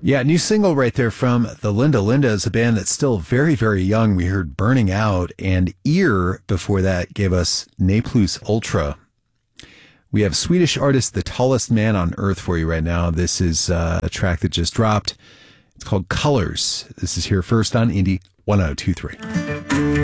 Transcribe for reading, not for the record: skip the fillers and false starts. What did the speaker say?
Yeah, new single right there from the Linda. Linda is a band that's still very, very young. We heard Burning Out, and Ear before that gave us Ne Plus Ultra. We have Swedish artist The Tallest Man on Earth for you right now. This is a track that just dropped. It's called Colors. This is here first on Indie 1023.